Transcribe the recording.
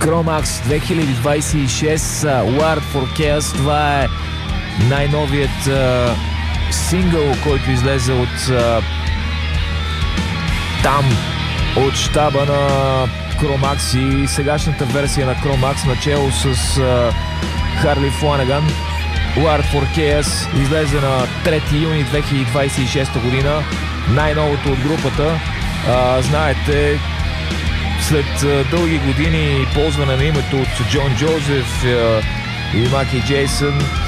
Chromax 2026 Wired for Chaos. Това е най-новият сингъл, който излезе от там, от щаба на Chromax и сегашната версия на Chromax, начало с Харли Фланаган. Wired for Chaos излезе на 3 юни 2026 година. Най-новото от групата. Знаете, след дълги години ползване на името от Джон Джозеф и Маки Джейсън,